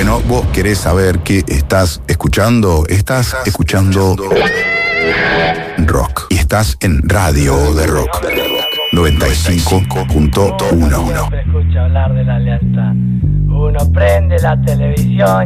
Bueno, vos querés saber qué estás escuchando. Estás escuchando rock. Y estás en Radio de Rock 95.1. Siempre escucha hablar de la lealtad. Uno prende la televisión